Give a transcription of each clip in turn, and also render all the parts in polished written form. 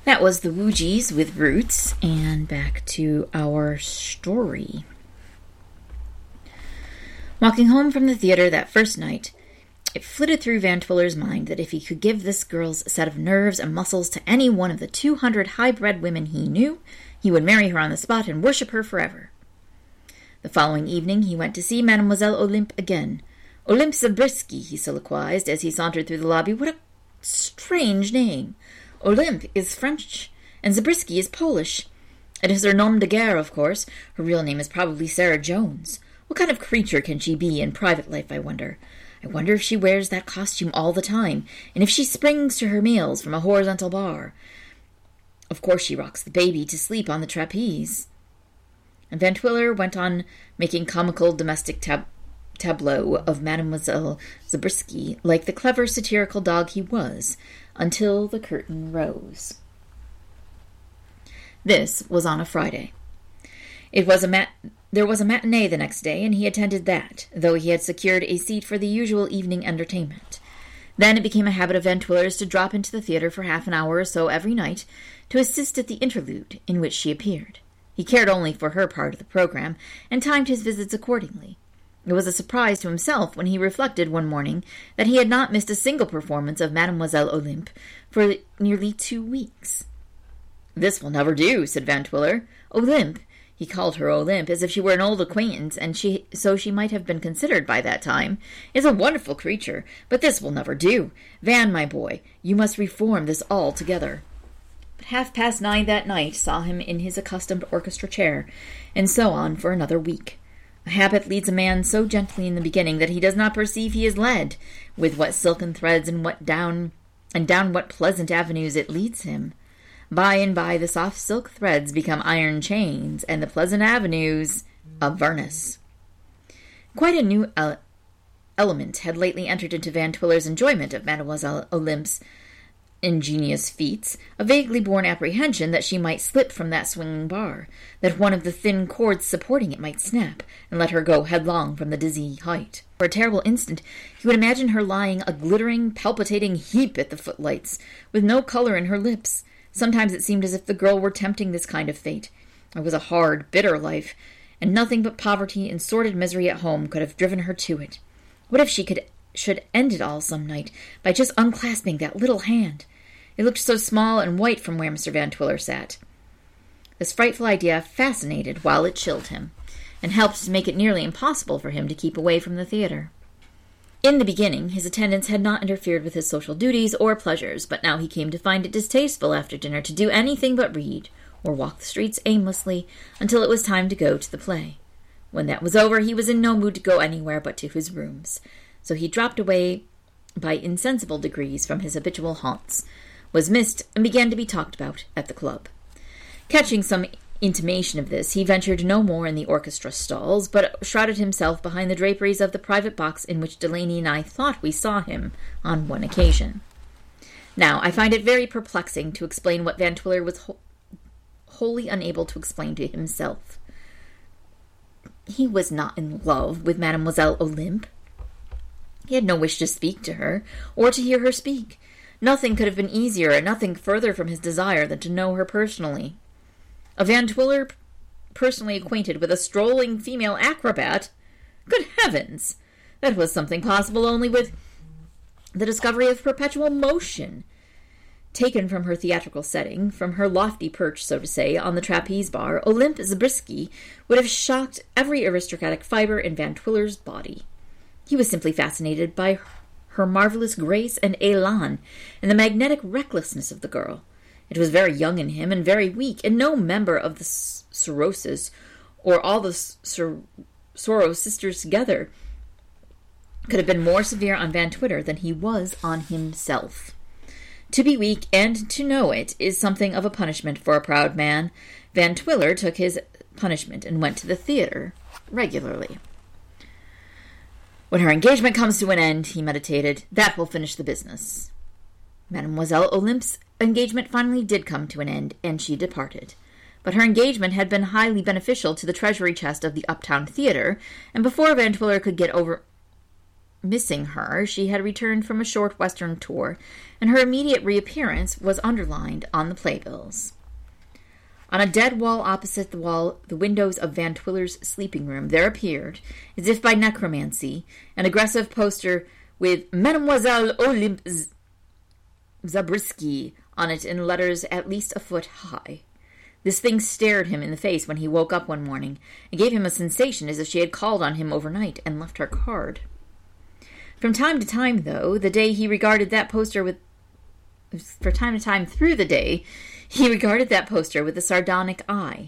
That was the Woogies with Roots, and back to our story. Walking home from the theater that first night, it flitted through Van Twiller's mind that if he could give this girl's set of nerves and muscles to any one of the 200 high-bred women he knew, he would marry her on the spot and worship her forever. The following evening he went to see Mademoiselle Olympe again. Olympe Zabriskie, he soliloquized as he sauntered through the lobby. What a strange name! Olympe is French, and Zabriskie is Polish. It is her nom de guerre, of course. Her real name is probably Sarah Jones. What kind of creature can she be in private life, I wonder? I wonder if she wears that costume all the time, and if she springs to her meals from a horizontal bar. Of course she rocks the baby to sleep on the trapeze. And Van Twiller went on making comical domestic tableau of Mademoiselle Zabriskie, like the clever satirical dog he was, until the curtain rose. This was on a Friday. There was a matinee the next day, and he attended that, though he had secured a seat for the usual evening entertainment. Then it became a habit of Van Twiller's to drop into the theater for half an hour or so every night to assist at the interlude in which she appeared. He cared only for her part of the program, and timed his visits accordingly. It was a surprise to himself when he reflected one morning that he had not missed a single performance of Mademoiselle Olympe for nearly 2 weeks. "This will never do," said Van Twiller. "Olympe," he called her Olympe as if she were an old acquaintance, and so she might have been considered by that time, "is a wonderful creature, but this will never do. Van, my boy, you must reform this altogether." But 9:30 that night saw him in his accustomed orchestra chair, and so on for another week. A habit leads a man so gently in the beginning that he does not perceive he is led, with what silken threads and down what pleasant avenues it leads him. By and by the soft silk threads become iron chains, and the pleasant avenues Avernus. Quite a new element had lately entered into Van Twiller's enjoyment of Mademoiselle Olympe's ingenious feats, a vaguely born apprehension that she might slip from that swinging bar, that one of the thin cords supporting it might snap, and let her go headlong from the dizzy height. For a terrible instant he would imagine her lying a glittering, palpitating heap at the footlights, with no color in her lips. Sometimes it seemed as if the girl were tempting this kind of fate. It was a hard, bitter life, and nothing but poverty and sordid misery at home could have driven her to it. What if she should end it all some night by just unclasping that little hand? It looked so small and white from where Mr. Van Twiller sat. This frightful idea fascinated while it chilled him, and helped to make it nearly impossible for him to keep away from the theater. In the beginning, his attendance had not interfered with his social duties or pleasures, but now he came to find it distasteful after dinner to do anything but read, or walk the streets aimlessly until it was time to go to the play. When that was over, he was in no mood to go anywhere but to his rooms, so he dropped away by insensible degrees from his habitual haunts, was missed, and began to be talked about at the club. Catching some intimation of this, he ventured no more in the orchestra stalls, but shrouded himself behind the draperies of the private box in which Delaney and I thought we saw him on one occasion. Now, I find it very perplexing to explain what Van Twiller was wholly unable to explain to himself. He was not in love with Mademoiselle Olympe. He had no wish to speak to her, or to hear her speak. Nothing could have been easier, and nothing further from his desire than to know her personally. A Van Twiller personally acquainted with a strolling female acrobat? Good heavens! That was something possible only with the discovery of perpetual motion. Taken from her theatrical setting, from her lofty perch, so to say, on the trapeze bar, Olympe Zabriskie would have shocked every aristocratic fiber in Van Twiller's body. He was simply fascinated by her marvelous grace and élan, and the magnetic recklessness of the girl. It was very young in him, and very weak, and no member of the Soroses, or all the Soros sisters together, could have been more severe on Van Twiller than he was on himself. To be weak, and to know it, is something of a punishment for a proud man. Van Twiller took his punishment, and went to the theater regularly. When her engagement comes to an end, he meditated, that will finish the business. Mademoiselle Olympe's engagement finally did come to an end, and she departed. But her engagement had been highly beneficial to the treasury chest of the Uptown Theater, and before Van Twiller could get over missing her. She had returned from a short western tour, and her immediate reappearance was underlined on the playbills. On a dead wall opposite the windows of Van Twiller's sleeping room, there appeared, as if by necromancy, an aggressive poster with Mademoiselle Olympe Zabriskie on it in letters at least a foot high. This thing stared him in the face when he woke up one morning, and gave him a sensation as if she had called on him overnight and left her card. From time to time, though, through the day, he regarded that poster with a sardonic eye.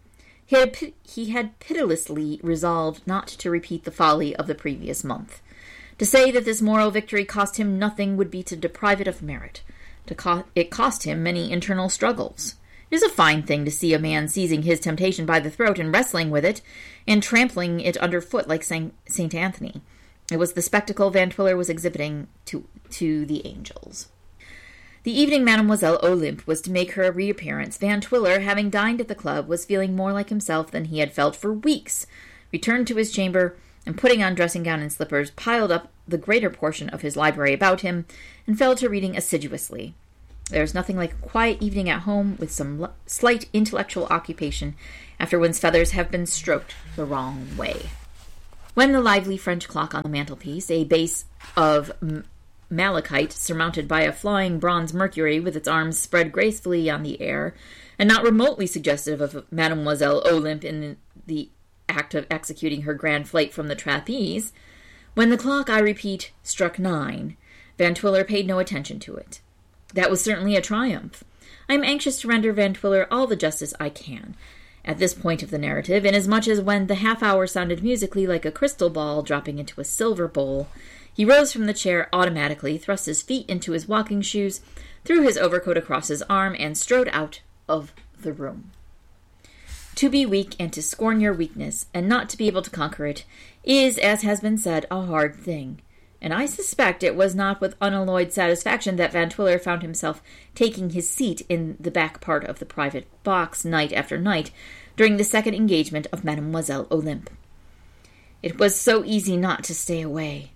He had pitilessly resolved not to repeat the folly of the previous month. To say that this moral victory cost him nothing would be to deprive it of merit. It cost him many internal struggles. It is a fine thing to see a man seizing his temptation by the throat and wrestling with it, and trampling it underfoot like St. Anthony. It was the spectacle Van Twiller was exhibiting to the angels. The evening Mademoiselle Olympe was to make her reappearance, Van Twiller, having dined at the club, was feeling more like himself than he had felt for weeks, returned to his chamber, and putting on dressing-gown and slippers, piled up the greater portion of his library about him, and fell to reading assiduously. There is nothing like a quiet evening at home with some slight intellectual occupation after one's feathers have been stroked the wrong way. When the lively French clock on the mantelpiece, a base of malachite surmounted by a flying bronze Mercury with its arms spread gracefully on the air, and not remotely suggestive of Mademoiselle Olympe in the act of executing her grand flight from the trapeze, when the clock, I repeat, struck 9, Van Twiller paid no attention to it. That was certainly a triumph. I am anxious to render Van Twiller all the justice I can at this point of the narrative, inasmuch as when the half-hour sounded musically like a crystal ball dropping into a silver bowl, he rose from the chair automatically, thrust his feet into his walking shoes, threw his overcoat across his arm, and strode out of the room. To be weak and to scorn your weakness, and not to be able to conquer it, is, as has been said, a hard thing. And I suspect it was not with unalloyed satisfaction that Van Twiller found himself taking his seat in the back part of the private box night after night during the second engagement of Mademoiselle Olympe. It was so easy not to stay away.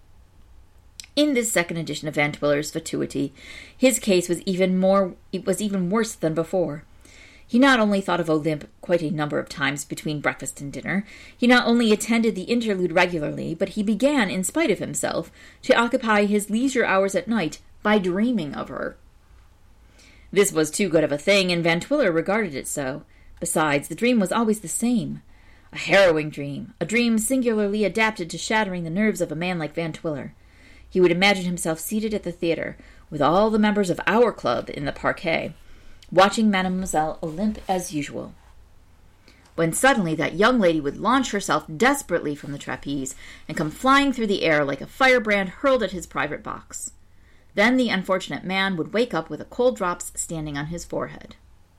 In this second edition of Van Twiller's fatuity, his case was even worse than before. He not only thought of Olympe quite a number of times between breakfast and dinner, he not only attended the interlude regularly, but he began, in spite of himself, to occupy his leisure hours at night by dreaming of her. This was too good of a thing, and Van Twiller regarded it so. Besides, the dream was always the same. A harrowing dream, a dream singularly adapted to shattering the nerves of a man like Van Twiller. He would imagine himself seated at the theatre, with all the members of our club in the parquet, watching Mademoiselle Olympe as usual, when suddenly that young lady would launch herself desperately from the trapeze and come flying through the air like a firebrand hurled at his private box. Then the unfortunate man would wake up with a cold drops standing on his forehead.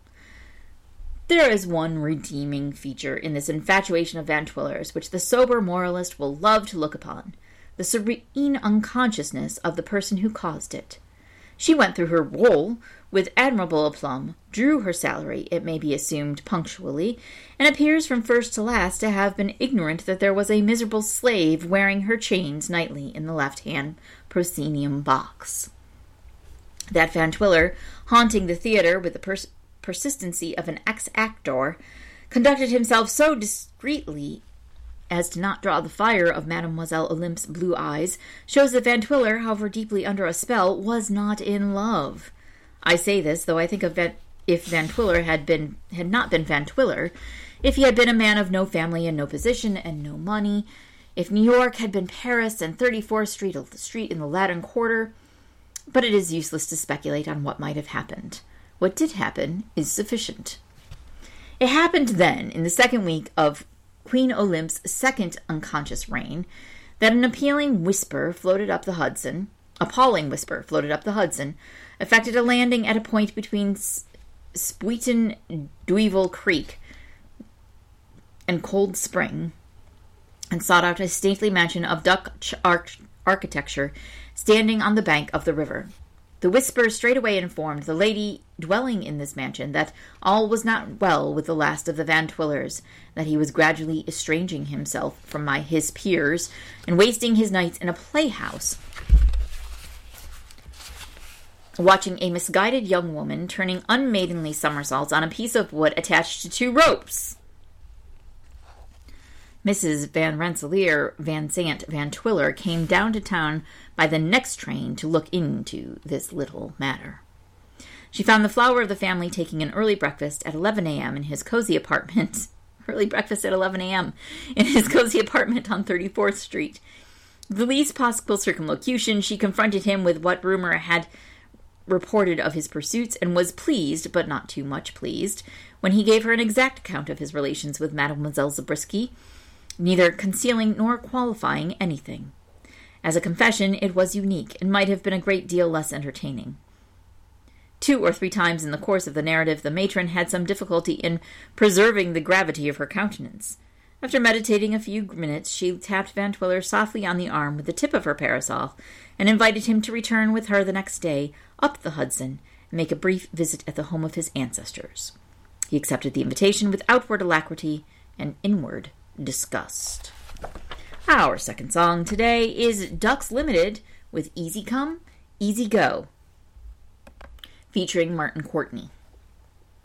There is one redeeming feature in this infatuation of Van Twiller's which the sober moralist will love to look upon, the serene unconsciousness of the person who caused it. She went through her role with admirable aplomb, drew her salary, it may be assumed, punctually, and appears from first to last to have been ignorant that there was a miserable slave wearing her chains nightly in the left-hand proscenium box. That Van Twiller, haunting the theatre with the persistency of an ex-actor, conducted himself so discreetly as to not draw the fire of Mademoiselle Olympe's blue eyes, shows that Van Twiller, however deeply under a spell, was not in love. I say this, though I think if Van Twiller had not been Van Twiller, if he had been a man of no family and no position and no money, if New York had been Paris and 34th Street the street in the Latin Quarter, but it is useless to speculate on what might have happened. What did happen is sufficient. It happened then, in the second week of Queen Olympe's second unconscious reign, that an appalling whisper floated up the Hudson, effected a landing at a point between Spuiten Duivel Creek and Cold Spring, and sought out a stately mansion of Dutch architecture standing on the bank of the river. The whisper straightway informed the lady dwelling in this mansion that all was not well with the last of the Van Twillers, that he was gradually estranging himself from his peers, and wasting his nights in a playhouse, watching a misguided young woman turning unmaidenly somersaults on a piece of wood attached to 2 ropes. Mrs. Van Rensselaer Van Sant Van Twiller came down to town by the next train to look into this little matter. She found the flower of the family taking an early breakfast at 11 a.m. in his cozy apartment. Early breakfast at 11 a.m. in his cozy apartment on 34th Street. With the least possible circumlocution, she confronted him with what rumor had reported of his pursuits, and was pleased, but not too much pleased, when he gave her an exact account of his relations with Mademoiselle Zabriskie, neither concealing nor qualifying anything. As a confession, it was unique, and might have been a great deal less entertaining. 2 or 3 times in the course of the narrative, the matron had some difficulty in preserving the gravity of her countenance. After meditating a few minutes, she tapped Van Twiller softly on the arm with the tip of her parasol, and invited him to return with her the next day up the Hudson and make a brief visit at the home of his ancestors. He accepted the invitation with outward alacrity and inward disgust. Our second song today is Ducks Limited with Easy Come, Easy Go, featuring Martin Courtney.